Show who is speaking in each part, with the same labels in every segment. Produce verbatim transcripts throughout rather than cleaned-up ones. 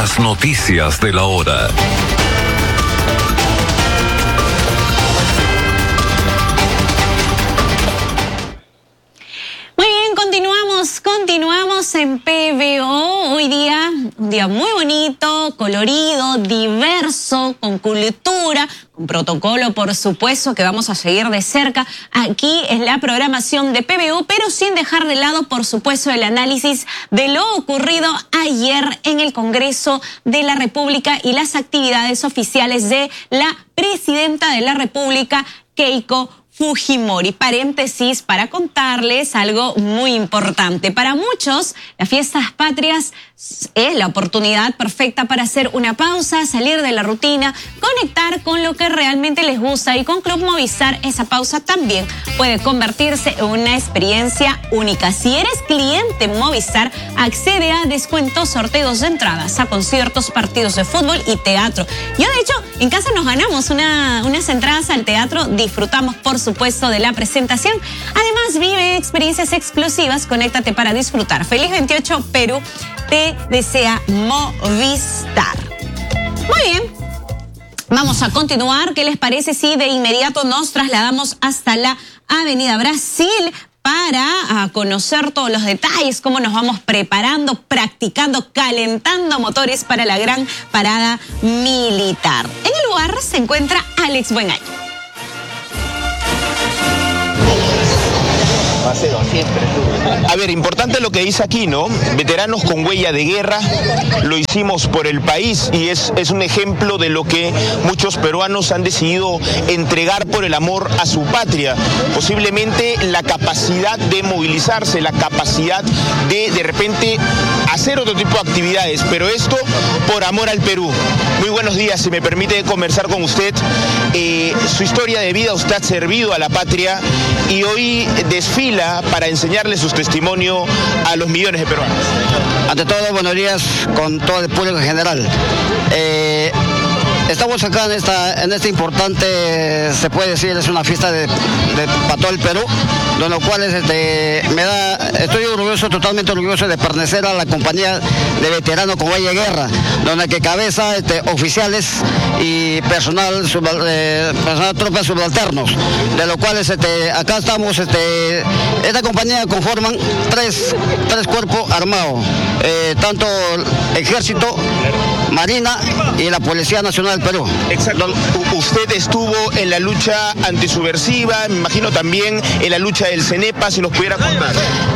Speaker 1: Las noticias de la hora.
Speaker 2: Muy bien, continuamos, continuamos en P B O. Hoy día, un día muy bonito, colorido, diverso, con cultura, con protocolo, por supuesto, que vamos a seguir de cerca. Aquí es la programación de P B O, pero sin dejar de lado, por supuesto, el análisis de lo ocurrido ayer en el Congreso de la República y las actividades oficiales de la Presidenta de la República, Keiko Fujimori. Paréntesis para contarles algo muy importante. Para muchos, las fiestas patrias es la oportunidad perfecta para hacer una pausa, salir de la rutina, conectar con lo que realmente les gusta, y con Club Movistar esa pausa también puede convertirse en una experiencia única. Si eres cliente Movistar, accede a descuentos, sorteos de entradas a conciertos, partidos de fútbol y teatro. Yo, de hecho, en casa nos ganamos una, unas entradas al teatro, disfrutamos, por supuesto, de la presentación. Además, vive experiencias exclusivas, conéctate para disfrutar. Feliz veintiocho, Perú te desea Movistar. Muy bien, vamos a continuar. ¿Qué les parece si de inmediato nos trasladamos hasta la Avenida Brasil para conocer todos los detalles, cómo nos vamos preparando, practicando, calentando motores para la gran parada militar? En el lugar se encuentra Alex Buenaño.
Speaker 3: A ver, importante lo que dice aquí, ¿no? Veteranos con huella de guerra, lo hicimos por el país, y es, es un ejemplo de lo que muchos peruanos han decidido entregar por el amor a su patria. Posiblemente la capacidad de movilizarse, la capacidad de de repente hacer otro tipo de actividades, pero esto por amor al Perú. Muy buenos días, si me permite conversar con usted. Eh, su historia de vida, usted ha servido a la patria y hoy desfila para enseñarle su testimonio a los millones de peruanos.
Speaker 4: Ante todo, buenos días con todo el público en general. Eh, estamos acá en esta, en este importante, se puede decir, es una fiesta de, de para todo el Perú, de lo cual este, me da, estoy orgulloso, totalmente orgulloso de pertenecer a la compañía de veteranos con huella de guerra, donde que cabeza este, oficiales y personal, sub, eh, personal tropas subalternos, de lo cual este, acá estamos, este, esta compañía conforman tres, tres cuerpos armados, eh, tanto Ejército, Marina y la Policía Nacional del Perú.
Speaker 3: Exacto. Usted estuvo en la lucha antisubversiva, me imagino también en la lucha del CENEPA, si nos pudiera contar.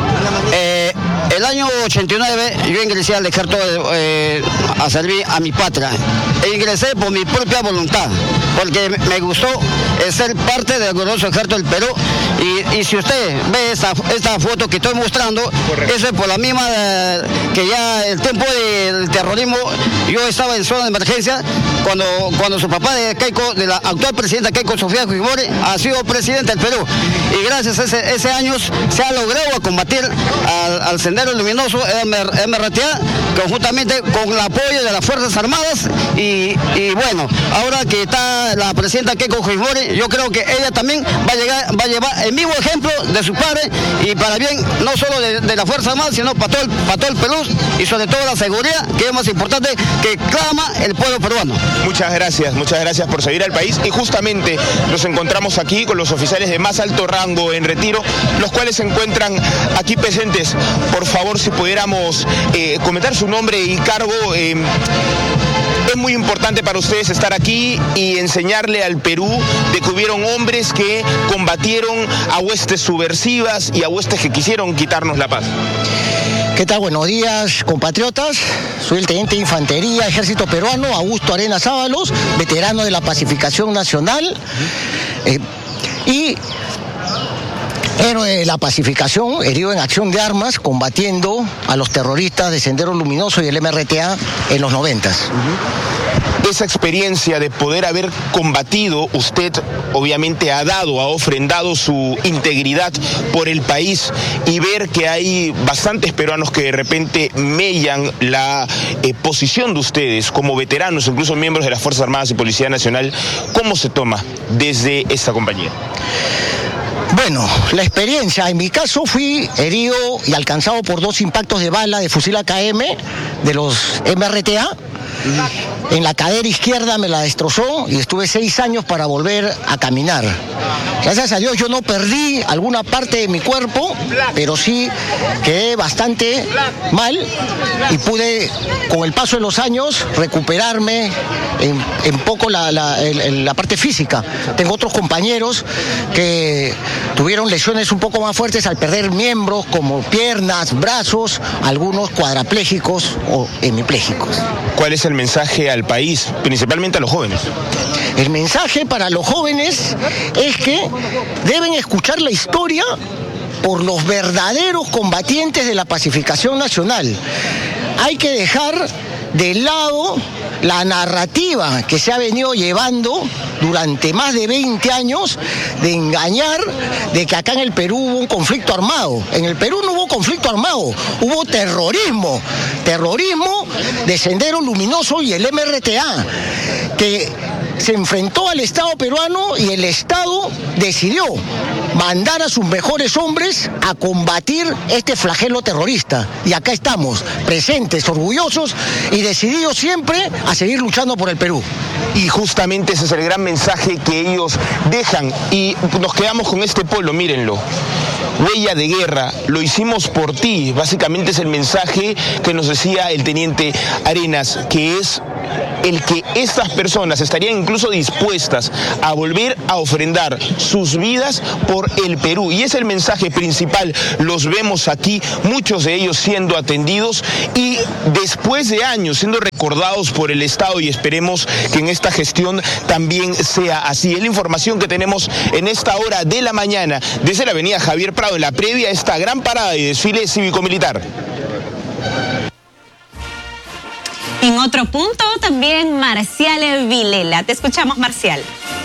Speaker 4: Eh, el año ochenta y nueve yo ingresé al ejército eh, a servir a mi patria. E ingresé por mi propia voluntad, porque me gustó eh, ser parte del glorioso ejército del Perú. Y, y si usted ve esta, esta foto que estoy mostrando, correcto, eso es por la misma eh, que ya el tiempo del terrorismo, yo estaba en zona de emergencia cuando, cuando su papá de Keiko, de la actual presidenta Keiko Sofía Fujimori, ha sido presidente del Perú. Y gracias a ese, ese años se ha logrado combatir al, al Sendero Luminoso M R T A, conjuntamente con el apoyo de las Fuerzas Armadas. Y, y bueno, ahora que está la presidenta Keiko Fujimori, yo creo que ella también va a, llegar, va a llevar el mismo ejemplo de su padre, y para bien no solo de, de la Fuerza Armada, sino para todo, el, para todo el Perú, y sobre todo la seguridad, que es más importante, que clama el pueblo peruano.
Speaker 3: Muchas gracias, muchas gracias por seguir al país, y justamente nos encontramos aquí con los oficiales de más alto rango en retiro, los cuales se encuentran aquí presentes. Por favor, si pudiéramos eh, comentar su nombre y cargo. Eh, Es muy importante para ustedes estar aquí y enseñarle al Perú de que hubieron hombres que combatieron a huestes subversivas y a huestes que quisieron quitarnos la paz.
Speaker 5: ¿Qué tal? Buenos días, compatriotas. Soy el teniente de Infantería, Ejército Peruano, Augusto Arenas Ábalos, veterano de la Pacificación Nacional. Eh, y... héroe de la pacificación, herido en acción de armas, combatiendo a los terroristas de Sendero Luminoso y el M R T A en los noventas.
Speaker 3: Uh-huh. Esa experiencia de poder haber combatido, usted obviamente ha dado, ha ofrendado su integridad por el país, y ver que hay bastantes peruanos que de repente mellan la eh, posición de ustedes como veteranos, incluso miembros de las Fuerzas Armadas y Policía Nacional, ¿cómo se toma desde esta compañía?
Speaker 5: Bueno, la experiencia, en mi caso fui herido y alcanzado por dos impactos de bala de fusil A K M de los M R T A, En la cadera izquierda me la destrozó y estuve seis años para volver a caminar. Gracias a Dios yo no perdí alguna parte de mi cuerpo, pero sí quedé bastante mal y pude, con el paso de los años, recuperarme en, en poco la, la, el, la parte física. Tengo otros compañeros que tuvieron lesiones un poco más fuertes al perder miembros como piernas, brazos, algunos cuadraplégicos o hemiplégicos.
Speaker 3: ¿Cuál es el mensaje al país, principalmente a los jóvenes?
Speaker 5: El mensaje para los jóvenes es que deben escuchar la historia por los verdaderos combatientes de la pacificación nacional. Hay que dejar de lado la narrativa que se ha venido llevando durante más de veinte años de engañar de que acá en el Perú hubo un conflicto armado. En el Perú no hubo conflicto armado, hubo terrorismo, terrorismo de Sendero Luminoso y el M R T A, que se enfrentó al Estado peruano y el Estado decidió mandar a sus mejores hombres a combatir este flagelo terrorista. Y acá estamos, presentes, orgullosos y decididos siempre a seguir luchando por el Perú.
Speaker 3: Y justamente ese es el gran mensaje que ellos dejan. Y nos quedamos con este pueblo, mírenlo. Huella de guerra, lo hicimos por ti. Básicamente es el mensaje que nos decía el teniente Arenas, que es el que estas personas estarían incluso dispuestas a volver a ofrendar sus vidas por el Perú. Y es el mensaje principal. Los vemos aquí, muchos de ellos siendo atendidos y después de años siendo recordados por el Estado, y esperemos que en esta gestión también sea así. Es la información que tenemos en esta hora de la mañana desde la avenida Javier Prado, en la previa a esta gran parada y desfile cívico-militar.
Speaker 2: En otro punto, también Marcial Vilela. Te escuchamos, Marcial.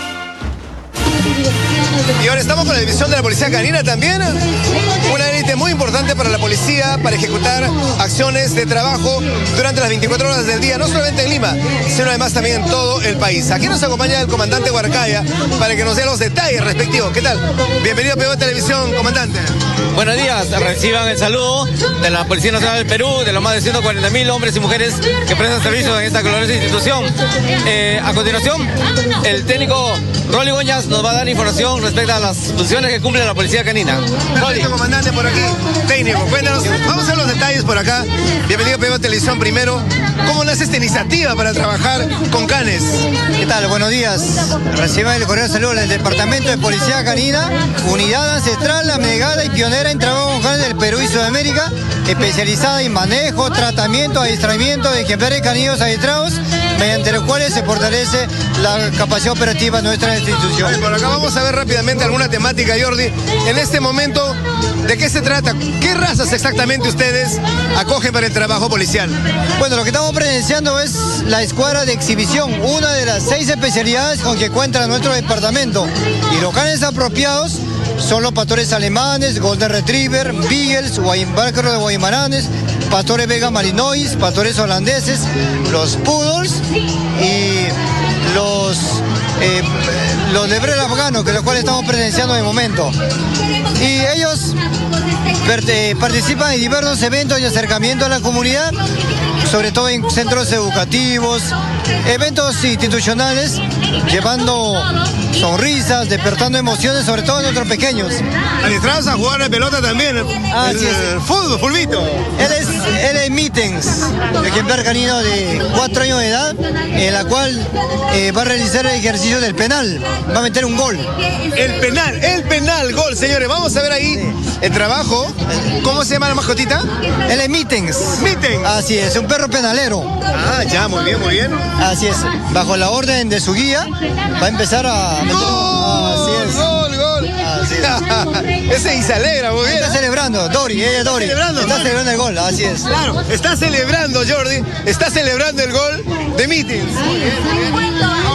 Speaker 6: Y ahora estamos con la división de la Policía Canina también, una élite muy importante para la policía, para ejecutar acciones de trabajo durante las veinticuatro horas del día, no solamente en Lima, sino además también en todo el país. Aquí nos acompaña el comandante Huarcaya para que nos dé los detalles respectivos. ¿Qué tal? Bienvenido a P B Televisión, comandante.
Speaker 7: Buenos días, reciban el saludo de la Policía Nacional del Perú, de los más de ciento cuarenta mil hombres y mujeres que prestan servicio en esta gloriosa institución. Eh, a continuación, el técnico Rolly Goñas nos va a dar información respecto a las funciones que cumple la Policía Canina.
Speaker 6: Rolly, comandante por aquí, técnico, cuéntanos, vamos a ver los detalles por acá. Bienvenido a P B Televisión primero. ¿Cómo nace esta iniciativa para trabajar con canes?
Speaker 8: ¿Qué tal? Buenos días. Reciban el correo de saludo del Departamento de Policía Canina, unidad ancestral, abnegada y pionera en trabajo con canes del Perú y Sudamérica, especializada en manejo, tratamiento, adiestramiento de ejemplares caninos adiestrados, mediante los cuales se fortalece la capacidad operativa de nuestra institución.
Speaker 6: Por acá vamos a ver rápidamente alguna temática, Jordi. En este momento, ¿de qué se trata? ¿Qué razas exactamente ustedes acogen para el trabajo policial?
Speaker 8: Bueno, lo que estamos presenciando es la escuadra de exhibición, una de las seis especialidades con que cuenta nuestro departamento. Y los canes apropiados son los pastores alemanes, Golden Retriever, Beagles, Bárcaros de Guaymaranes, pastores Vega Malinois, pastores holandeses, los Poodles y los, eh, los Lebrel afganos, que los cuales estamos presenciando de momento. Y ellos participan en diversos eventos de acercamiento a la comunidad, sobre todo en centros educativos, eventos institucionales, llevando sonrisas, despertando emociones, sobre todo en nuestros pequeños.
Speaker 6: Adiestrados a jugar a pelota también,
Speaker 8: ah,
Speaker 6: el,
Speaker 8: sí,
Speaker 6: el fútbol, fulbito.
Speaker 8: Él es, él es Mittens, ejemplar canino de cuatro años de edad, en la cual eh, va a realizar el ejercicio del penal, va a meter un gol.
Speaker 6: El penal, el penal, gol, señores. Vamos a ver ahí sí. el trabajo. ¿Cómo se llama la mascotita?
Speaker 8: Él es Mittens.
Speaker 6: Mittens.
Speaker 8: Así es, un perro penalero.
Speaker 6: Ah, ya, muy bien, muy bien.
Speaker 8: Así es, bajo la orden de su guía, va a empezar a...
Speaker 6: ¡Gol!
Speaker 8: Así es.
Speaker 6: ¡Gol, gol!
Speaker 8: Así es.
Speaker 6: Ese y se alegra, muy bien.
Speaker 8: Está celebrando, Dori, ella es Dori.
Speaker 6: Está celebrando,
Speaker 8: está
Speaker 6: Dori.
Speaker 8: celebrando el gol, así es.
Speaker 6: Claro, está celebrando, Jordi, está celebrando el gol de Mittens.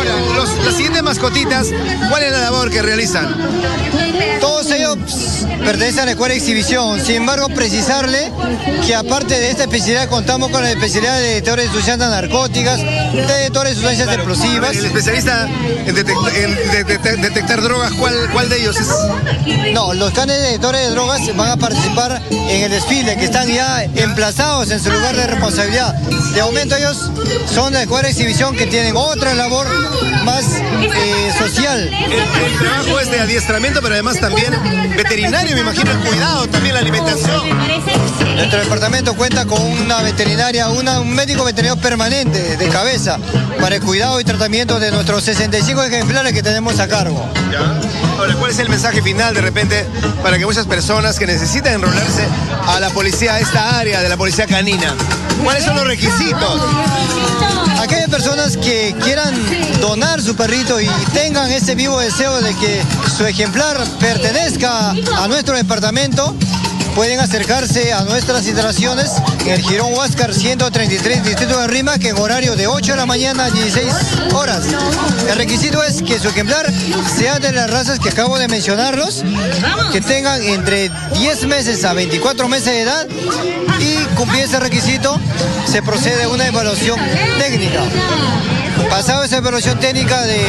Speaker 6: Ahora, los, las siguientes mascotitas, ¿cuál es la labor que realizan?
Speaker 8: Todos ellos pertenecen a la escuela de exhibición. Sin embargo, precisarle que aparte de esta especialidad contamos con la especialidad de detectores de sustancias narcóticas, de detectores de sustancias
Speaker 6: Claro,
Speaker 8: explosivas.
Speaker 6: El especialista en, detect en de de de detectar drogas, ¿cuál, ¿cuál de ellos es?
Speaker 8: No, los canes de detectores de drogas van a participar en el desfile, que están ya emplazados en su lugar de responsabilidad. De momento ellos son de la escuela de exhibición, que tienen otra labor más eh, social.
Speaker 6: El, el trabajo es de adiestramiento, pero además también veterinario, me imagino, el cuidado, también la alimentación.
Speaker 8: Nuestro departamento cuenta con una veterinaria, una, un médico veterinario permanente de cabeza para el cuidado y tratamiento de nuestros sesenta y cinco ejemplares que tenemos a cargo.
Speaker 6: ¿Ya? Ahora, ¿cuál es el mensaje final de repente para que muchas personas que necesitan enrolarse a la policía, a esta área de la policía canina? ¿Cuáles son los requisitos?
Speaker 8: Aquellas personas que quieran donar su perrito y tengan ese vivo deseo de que su ejemplar pertenezca a nuestro departamento, pueden acercarse a nuestras instalaciones en el Jirón Huáscar ciento treinta y tres, Distrito de Rima, que en horario de ocho de la mañana a dieciséis horas. El requisito es que su ejemplar sea de las razas que acabo de mencionarlos, que tengan entre diez meses a veinticuatro meses de edad, y cumplir ese requisito se procede a una evaluación técnica. Pasado esa evaluación técnica de, de,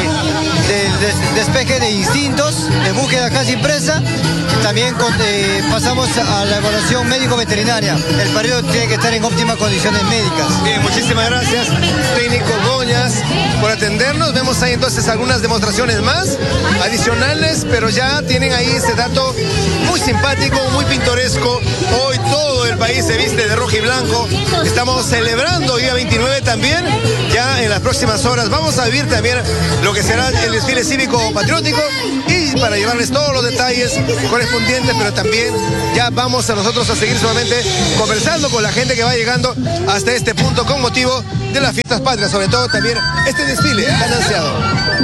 Speaker 8: de despeje de instintos, de búsqueda casi presa, también con, eh, pasamos a la evaluación médico-veterinaria. El perrito tiene que estar en óptimas condiciones médicas.
Speaker 6: Bien, muchísimas gracias, técnico Goñas, por atendernos. Vemos ahí entonces algunas demostraciones más adicionales, pero ya tienen ahí este dato muy simpático, muy pintoresco. Hoy todo el país se viste de rojo y blanco. Estamos celebrando día veintinueve también. Ya en las próximas horas vamos a vivir también lo que será el desfile cívico patriótico, y para llevarles todos los detalles correspondientes, pero también ya vamos a nosotros a seguir solamente conversando con la gente que va llegando hasta este punto con motivo de las fiestas patrias, sobre todo también este desfile tan ansiado.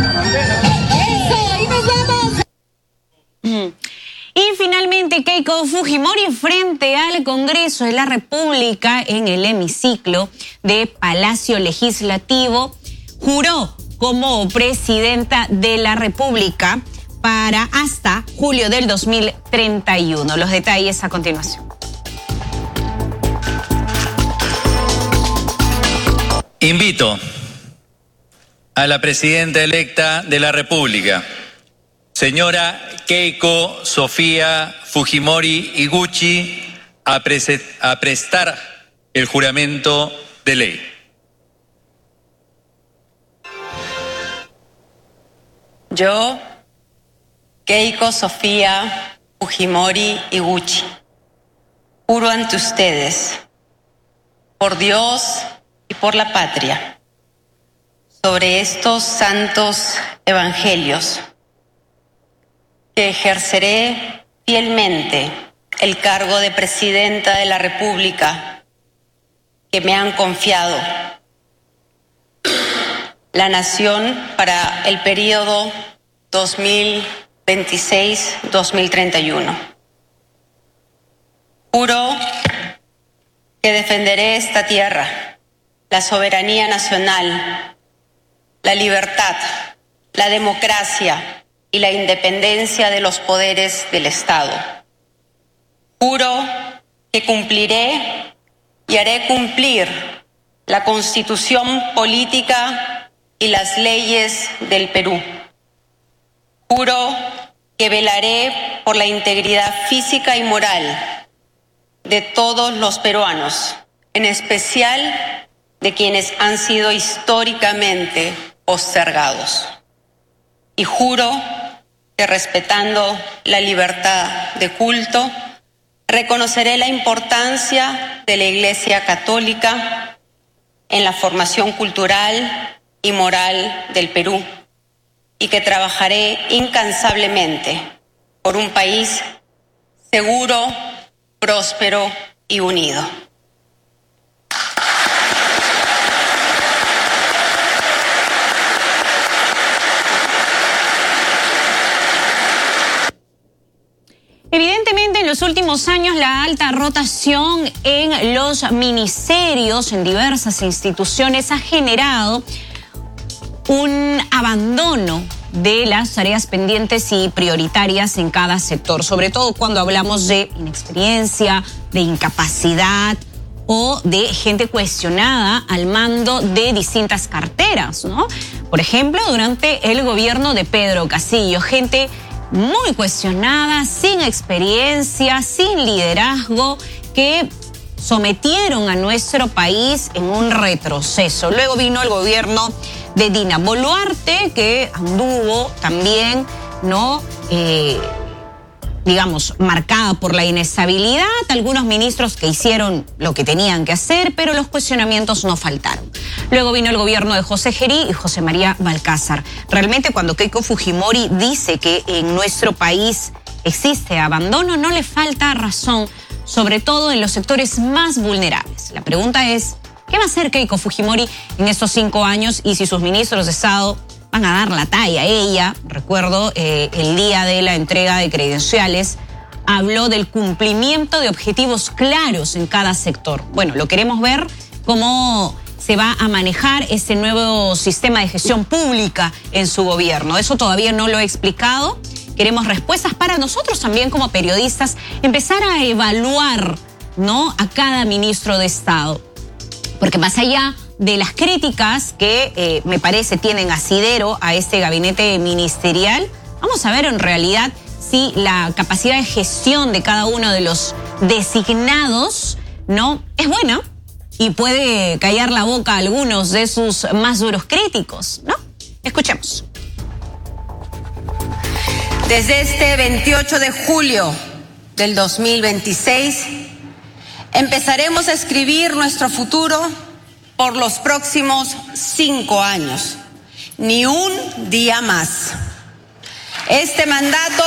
Speaker 2: Y finalmente, Keiko Fujimori, frente al Congreso de la República en el hemiciclo de Palacio Legislativo, juró como presidenta de la República para hasta julio del dos mil treinta y uno. Los detalles a continuación.
Speaker 9: Invito a la presidenta electa de la República, señora Keiko Sofía Fujimori Iguchi, a, pre a prestar el juramento de ley.
Speaker 10: Yo, Keiko Sofía Fujimori Iguchi, juro ante ustedes, por Dios y por la patria, sobre estos santos evangelios, que ejerceré fielmente el cargo de presidenta de la República que me han confiado la nación para el periodo dos mil veintiséis a dos mil treinta y uno. Juro que defenderé esta tierra, la soberanía nacional, la libertad, la democracia y la independencia de los poderes del Estado. Juro que cumpliré y haré cumplir la Constitución política y las leyes del Perú. Juro que velaré por la integridad física y moral de todos los peruanos, en especial de quienes han sido históricamente postergados. Y juro que, respetando la libertad de culto, reconoceré la importancia de la Iglesia Católica en la formación cultural y moral del Perú, y que trabajaré incansablemente por un país seguro, próspero y unido.
Speaker 2: Evidentemente, en los últimos años, la alta rotación en los ministerios, en diversas instituciones, ha generado un abandono de las tareas pendientes y prioritarias en cada sector, sobre todo cuando hablamos de inexperiencia, de incapacidad o de gente cuestionada al mando de distintas carteras, ¿no? Por ejemplo, durante el gobierno de Pedro Castillo, gente muy cuestionada, sin experiencia, sin liderazgo, que sometieron a nuestro país en un retroceso. Luego vino el gobierno de Dina Boluarte, que anduvo también, ¿no? Eh, digamos, marcada por la inestabilidad, algunos ministros que hicieron lo que tenían que hacer, pero los cuestionamientos no faltaron. Luego vino el gobierno de José Gerí y José María Balcázar. Realmente, cuando Keiko Fujimori dice que en nuestro país existe abandono, no le falta razón, sobre todo en los sectores más vulnerables. La pregunta es, ¿qué va a hacer Keiko Fujimori en estos cinco años y si sus ministros de Estado van a dar la talla? Ella, recuerdo, eh, el día de la entrega de credenciales, habló del cumplimiento de objetivos claros en cada sector. Bueno, lo queremos ver cómo se va a manejar ese nuevo sistema de gestión pública en su gobierno. Eso todavía no lo he explicado. Queremos respuestas para nosotros también como periodistas, empezar a evaluar, ¿no?, a cada ministro de Estado. Porque más allá de las críticas que eh, me parece tienen asidero a este gabinete ministerial, vamos a ver en realidad si la capacidad de gestión de cada uno de los designados, ¿no?, es buena y puede callar la boca a algunos de sus más duros críticos, ¿no? Escuchemos.
Speaker 10: Desde este veintiocho de julio del dos mil veintiséis, empezaremos a escribir nuestro futuro por los próximos cinco años. Ni un día más. Este mandato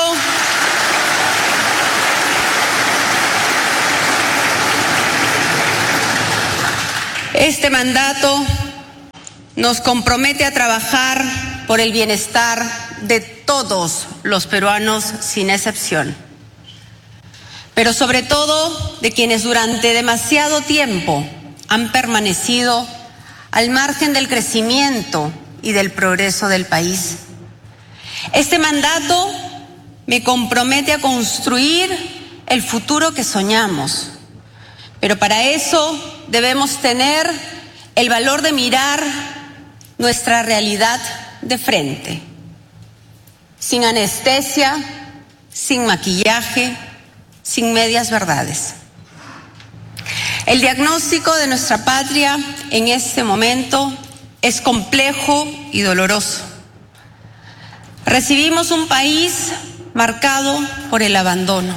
Speaker 10: Este mandato nos compromete a trabajar por el bienestar de todos los peruanos sin excepción, pero sobre todo de quienes durante demasiado tiempo han permanecido al margen del crecimiento y del progreso del país. Este mandato me compromete a construir el futuro que soñamos, pero para eso debemos tener el valor de mirar nuestra realidad de frente, sin anestesia, sin maquillaje, sin medias verdades. El diagnóstico de nuestra patria en este momento es complejo y doloroso. Recibimos un país marcado por el abandono.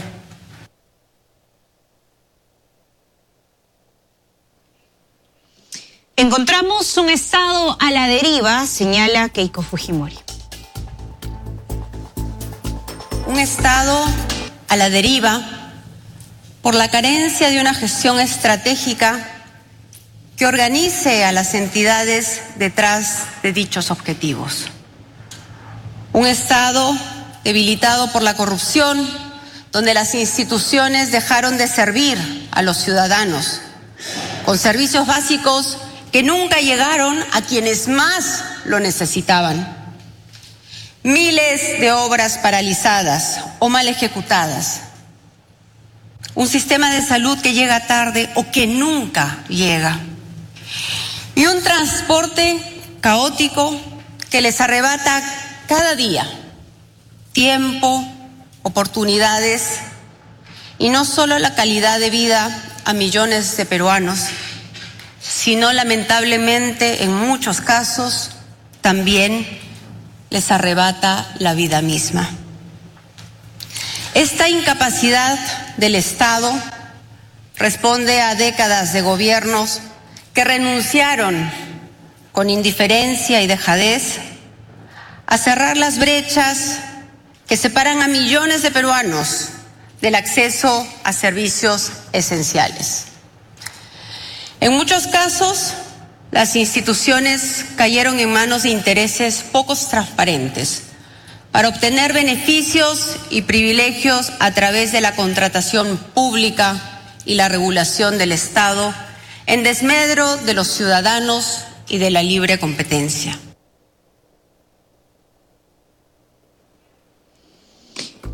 Speaker 2: Encontramos un Estado a la deriva, señala Keiko Fujimori.
Speaker 10: Un Estado a la deriva por la carencia de una gestión estratégica que organice a las entidades detrás de dichos objetivos. Un Estado debilitado por la corrupción, donde las instituciones dejaron de servir a los ciudadanos, con servicios básicos que nunca llegaron a quienes más lo necesitaban. Miles de obras paralizadas o mal ejecutadas. Un sistema de salud que llega tarde o que nunca llega. Y un transporte caótico que les arrebata cada día tiempo, oportunidades y no solo la calidad de vida a millones de peruanos, sino lamentablemente en muchos casos también les arrebata la vida misma. Esta incapacidad del Estado responde a décadas de gobiernos que renunciaron con indiferencia y dejadez a cerrar las brechas que separan a millones de peruanos del acceso a servicios esenciales. En muchos casos, las instituciones cayeron en manos de intereses poco transparentes para obtener beneficios y privilegios a través de la contratación pública y la regulación del Estado en desmedro de los ciudadanos y de la libre competencia.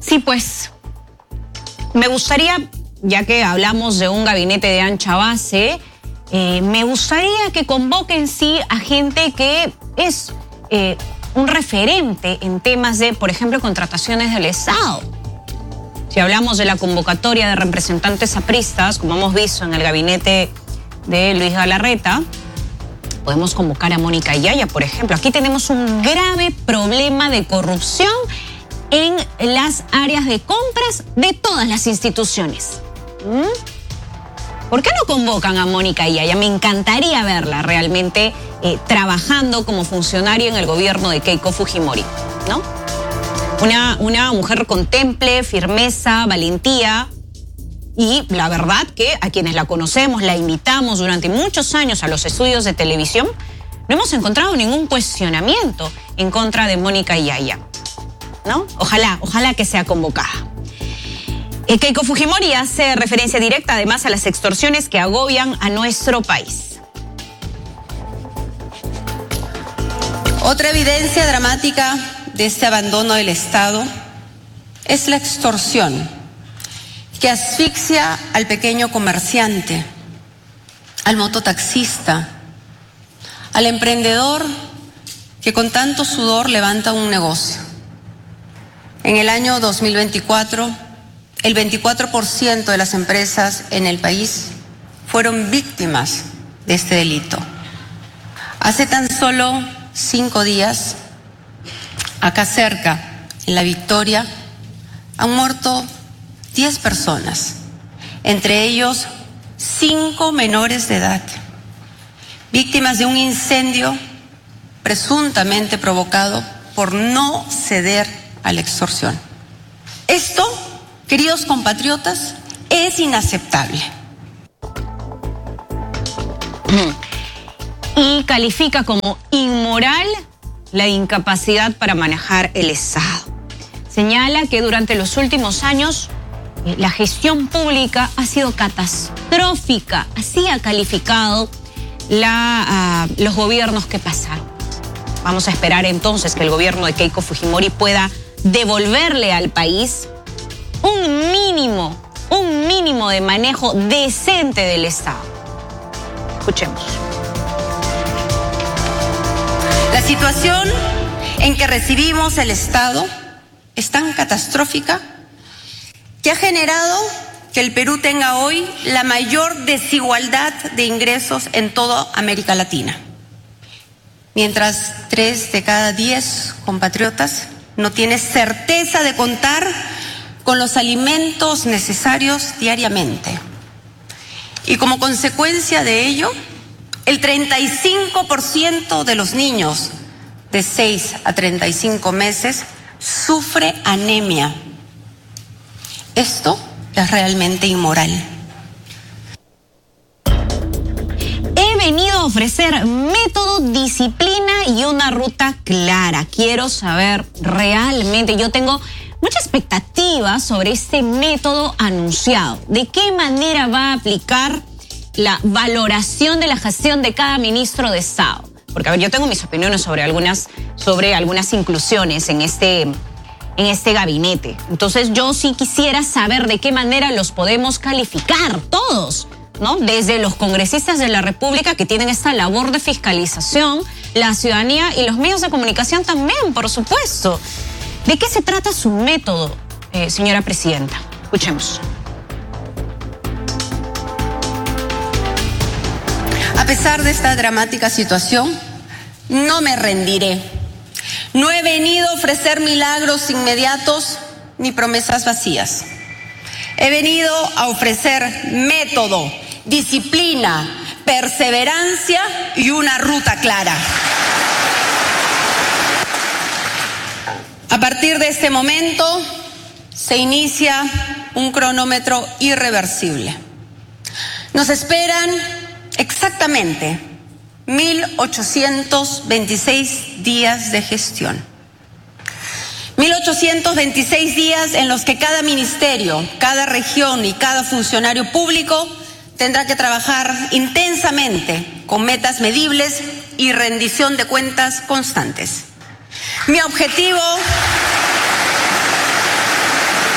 Speaker 2: Sí, pues, me gustaría, ya que hablamos de un gabinete de ancha base, eh, me gustaría que convoquen sí a gente que es eh, un referente en temas de, por ejemplo, contrataciones del Estado. Si hablamos de la convocatoria de representantes apristas, como hemos visto en el gabinete de Luis Galarreta, podemos convocar a Mónica Yaya, por ejemplo. Aquí tenemos un grave problema de corrupción en las áreas de compras de todas las instituciones. ¿Mm? ¿Por qué no convocan a Mónica Yaya? Me encantaría verla realmente eh, trabajando como funcionaria en el gobierno de Keiko Fujimori, ¿no? Una, una mujer con temple, firmeza, valentía. Y la verdad que a quienes la conocemos, la imitamos durante muchos años a los estudios de televisión, no hemos encontrado ningún cuestionamiento en contra de Mónica Yaya, ¿no? Ojalá, ojalá que sea convocada. Eh, Keiko Fujimori hace referencia directa además a las extorsiones que agobian a nuestro país.
Speaker 10: Otra evidencia dramática de este abandono del Estado es la extorsión, que asfixia al pequeño comerciante, al mototaxista, al emprendedor que con tanto sudor levanta un negocio. En el año dos mil veinticuatro, el veinticuatro por ciento de las empresas en el país fueron víctimas de este delito. Hace tan solo cinco días, acá cerca, en La Victoria, han muerto diez personas, entre ellos cinco menores de edad, víctimas de un incendio presuntamente provocado por no ceder a la extorsión. Esto, queridos compatriotas, es inaceptable.
Speaker 2: Y califica como inmoral la incapacidad para manejar el Estado. Señala que durante los últimos años la gestión pública ha sido catastrófica. Así ha calificado la, uh, los gobiernos que pasaron. Vamos a esperar entonces que el gobierno de Keiko Fujimori pueda devolverle al país un mínimo, un mínimo de manejo decente del Estado. Escuchemos.
Speaker 10: La situación en que recibimos el Estado es tan catastrófica que ha generado que el Perú tenga hoy la mayor desigualdad de ingresos en toda América Latina. Mientras tres de cada diez compatriotas no tiene certeza de contar con los alimentos necesarios diariamente. Y como consecuencia de ello, el treinta y cinco por ciento de los niños de seis a treinta y cinco meses sufre anemia. Esto es realmente inmoral.
Speaker 2: He venido a ofrecer método, disciplina y una ruta clara. Quiero saber realmente, yo tengo mucha expectativa sobre este método anunciado. ¿De qué manera va a aplicar la valoración de la gestión de cada ministro de Estado? Porque, a ver, yo tengo mis opiniones sobre algunas, sobre algunas inclusiones en este, en este gabinete. Entonces, yo sí quisiera saber de qué manera los podemos calificar todos, ¿no? Desde los congresistas de la República que tienen esta labor de fiscalización, la ciudadanía y los medios de comunicación también, por supuesto. ¿De qué se trata su método, eh, señora presidenta? Escuchemos.
Speaker 10: A pesar de esta dramática situación, no me rendiré. No he venido a ofrecer milagros inmediatos ni promesas vacías. He venido a ofrecer método, disciplina, perseverancia y una ruta clara. A partir de este momento se inicia un cronómetro irreversible. Nos esperan exactamente mil ochocientos veintiséis días de gestión. mil ochocientos veintiséis días en los que cada ministerio, cada región y cada funcionario público tendrá que trabajar intensamente con metas medibles y rendición de cuentas constantes. Mi objetivo,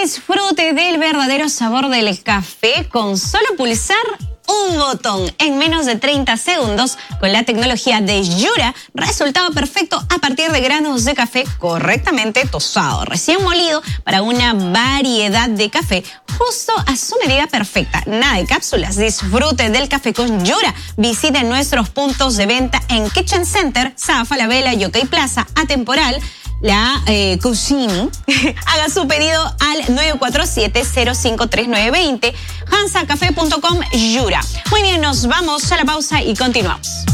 Speaker 2: Disfrute del verdadero sabor del café con solo pulsar un botón en menos de treinta segundos con la tecnología de Yura. Resultado perfecto a partir de granos de café correctamente tostado, recién molido para una variedad de café justo a su medida perfecta. Nada de cápsulas. Disfrute del café con Yura. Visite nuestros puntos de venta en Kitchen Center, Safa Falabella, Yokai Plaza, Atemporal, La eh, Cusini. Haga su pedido al nueve cuatro siete, cero cinco tres nueve dos cero, hansa café punto com, Yura. Muy bien, nos vamos a la pausa y continuamos.